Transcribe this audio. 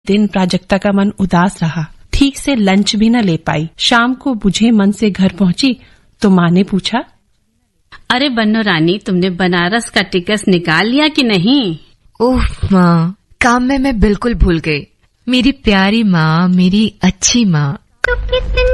दिन प्राजक्ता का मन उदास रहा। ठीक से लंच भी न ले पाई। शाम को बुझे मन से घर पहुंची तो माँ ने पूछा, अरे बन्नो रानी, तुमने बनारस का टिकट निकाल लिया कि नहीं? ओह माँ, काम में मैं बिल्कुल भूल गई। मेरी प्यारी माँ, मेरी अच्छी माँ।